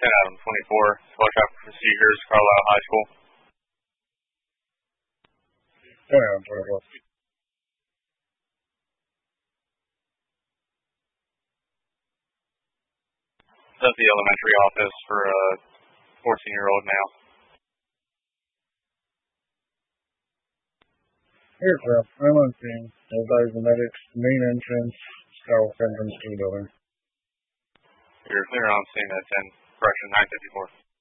Adam 24, Select Traffic Procedures, Carlisle High School. 10 Adam 24. That's the elementary office for a 14-year-old male. Aircraft, I'm on scene. Advise the medics, main entrance, south entrance to the building. You're clear on scene at 10, correction 954.